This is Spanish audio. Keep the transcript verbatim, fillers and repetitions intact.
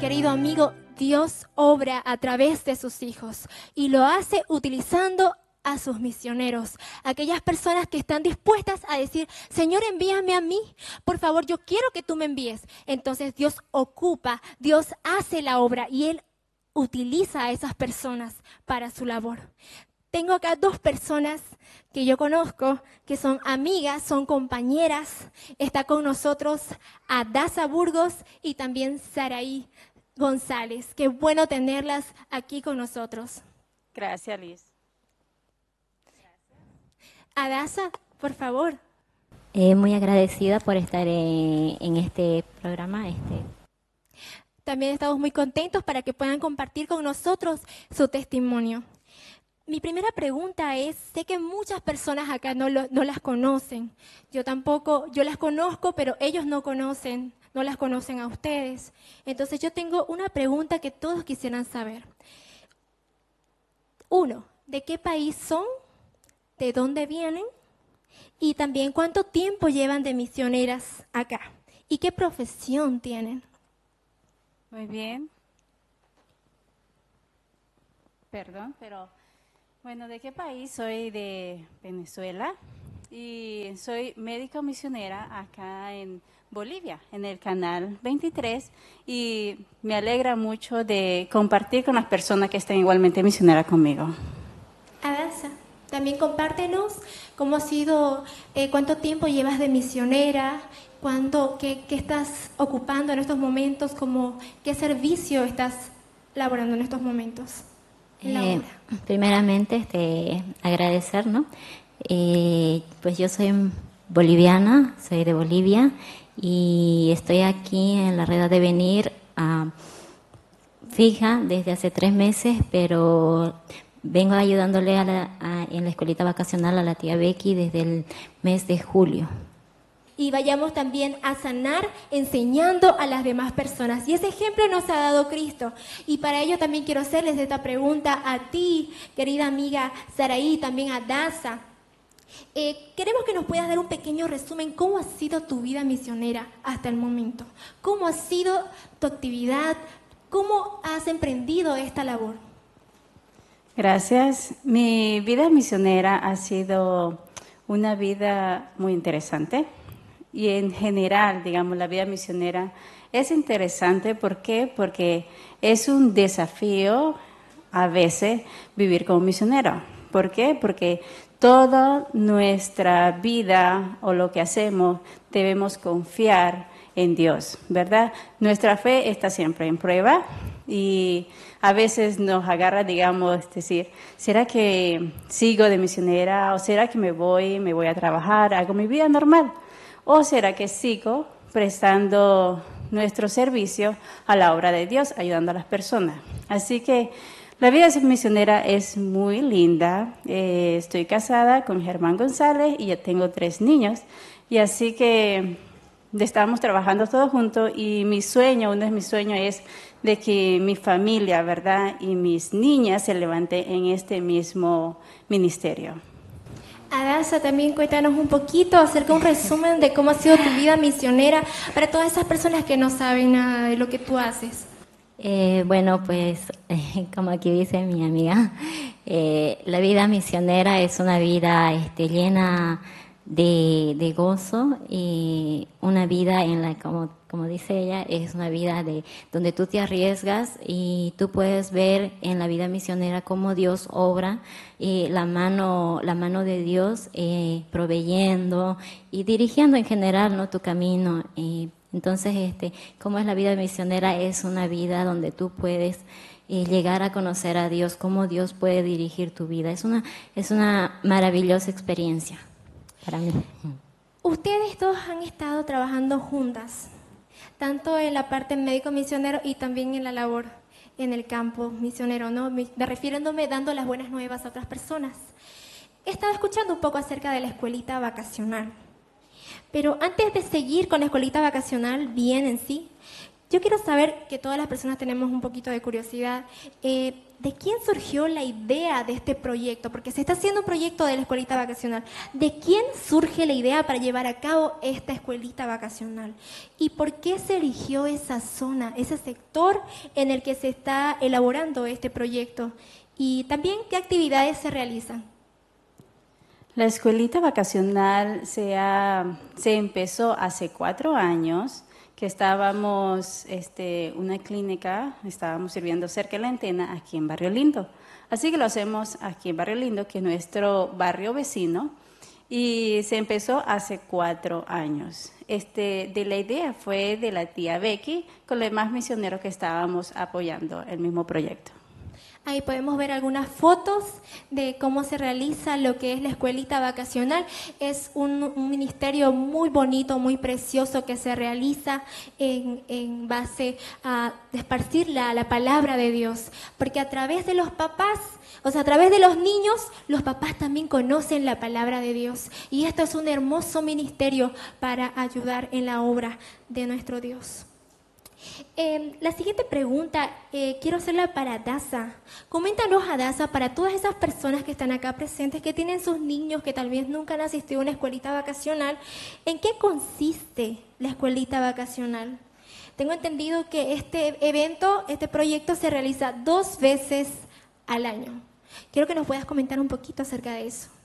querido amigo, Dios obra a través de sus hijos y lo hace utilizando a sus misioneros, aquellas personas que están dispuestas a decir, Señor, envíame a mí, por favor, yo quiero que tú me envíes. Entonces Dios ocupa, Dios hace la obra y Él utiliza a esas personas para su labor. Tengo acá dos personas que yo conozco, que son amigas, son compañeras. Está con nosotros Adasa Burgos y también Saraí González. Qué bueno tenerlas aquí con nosotros. Gracias, Liz. Adasa, por favor. Eh, muy agradecida por estar en, en este programa. Este. También estamos muy contentos para que puedan compartir con nosotros su testimonio. Mi primera pregunta es, sé que muchas personas acá no, lo, no las conocen. Yo tampoco, yo las conozco, pero ellos no conocen, no las conocen a ustedes. Entonces yo tengo una pregunta que todos quisieran saber. Uno, ¿de qué país son? ¿De dónde vienen? Y también, ¿cuánto tiempo llevan de misioneras acá? ¿Y qué profesión tienen? Muy bien. Perdón, pero... Bueno, ¿de qué país? Soy de Venezuela y soy médica misionera acá en Bolivia, en el Canal veintitrés, y me alegra mucho de compartir con las personas que están igualmente misioneras conmigo. Adasa, también compártenos cómo ha sido, eh, cuánto tiempo llevas de misionera, cuánto, qué, qué estás ocupando en estos momentos, como, qué servicio estás laborando en estos momentos. Eh, primeramente, este, agradecer, ¿no? Eh, pues yo soy boliviana, soy de Bolivia y estoy aquí en la Red de Venir uh, fija desde hace tres meses, pero vengo ayudándole a la, a, en la escuelita vacacional a la tía Becky desde el mes de julio. Y vayamos también a sanar enseñando a las demás personas. Y ese ejemplo nos ha dado Cristo. Y para ello también quiero hacerles esta pregunta a ti, querida amiga Saraí, también a Daza. Eh, queremos que nos puedas dar un pequeño resumen. ¿Cómo ha sido tu vida misionera hasta el momento? ¿Cómo ha sido tu actividad? ¿Cómo has emprendido esta labor? Gracias. Mi vida misionera ha sido una vida muy interesante. Y en general, digamos, la vida misionera es interesante. ¿Por qué? Porque es un desafío a veces vivir como misionero. ¿Por qué? Porque toda nuestra vida o lo que hacemos debemos confiar en Dios, ¿verdad? Nuestra fe está siempre en prueba y a veces nos agarra, digamos, es decir, ¿será que sigo de misionera o será que me voy, me voy a trabajar, hago mi vida normal? ¿O será que sigo prestando nuestro servicio a la obra de Dios, ayudando a las personas? Así que la vida misionera es muy linda. Eh, estoy casada con Germán González y ya tengo tres niños. Y así que estamos trabajando todos juntos y mi sueño, uno de mis sueños es de que mi familia, ¿verdad? Y mis niñas se levanten en este mismo ministerio. Adasa, también cuéntanos un poquito acerca de un resumen de cómo ha sido tu vida misionera para todas esas personas que no saben nada de lo que tú haces. Eh, bueno, pues eh, como aquí dice mi amiga, eh, la vida misionera es una vida este, llena de, de gozo y una vida en la, como, como dice ella, es una vida de donde tú te arriesgas y tú puedes ver en la vida misionera cómo Dios obra y la mano, la mano de Dios eh, proveyendo y dirigiendo en general, ¿no?, tu camino. Y entonces, este, cómo es la vida misionera, es una vida donde tú puedes eh, llegar a conocer a Dios, cómo Dios puede dirigir tu vida. Es una, es una maravillosa experiencia para mí. Ustedes dos han estado trabajando juntas, tanto en la parte médico misionero y también en la labor en el campo misionero, ¿no? Me, refiriéndome dando las buenas nuevas a otras personas. He estado escuchando un poco acerca de la escuelita vacacional. Pero antes de seguir con la escuelita vacacional bien en sí, yo quiero saber, que todas las personas tenemos un poquito de curiosidad, eh, ¿de quién surgió la idea de este proyecto? Porque se está haciendo un proyecto de la escuelita vacacional. ¿De quién surge la idea para llevar a cabo esta escuelita vacacional? ¿Y por qué se eligió esa zona, ese sector en el que se está elaborando este proyecto? Y también, ¿qué actividades se realizan? La escuelita vacacional se, ha, se empezó hace cuatro años, que estábamos, este, una clínica, estábamos sirviendo cerca de la antena aquí en Barrio Lindo. Así que lo hacemos aquí en Barrio Lindo, que es nuestro barrio vecino, y se empezó hace cuatro años. Este, de la idea fue de la tía Becky, con los demás misioneros que estábamos apoyando el mismo proyecto. Ahí podemos ver algunas fotos de cómo se realiza lo que es la escuelita vacacional. Es un, un ministerio muy bonito, muy precioso, que se realiza en, en base a esparcir la, la palabra de Dios. Porque a través de los papás, o sea, a través de los niños, los papás también conocen la palabra de Dios. Y esto es un hermoso ministerio para ayudar en la obra de nuestro Dios. Eh, la siguiente pregunta eh, quiero hacerla para Daza. Coméntanos, a Daza, para todas esas personas que están acá presentes, que tienen sus niños que tal vez nunca han asistido a una escuelita vacacional, ¿en qué consiste la escuelita vacacional? Tengo entendido que este evento, este proyecto se realiza dos veces al año. Quiero que nos puedas comentar un poquito acerca de eso.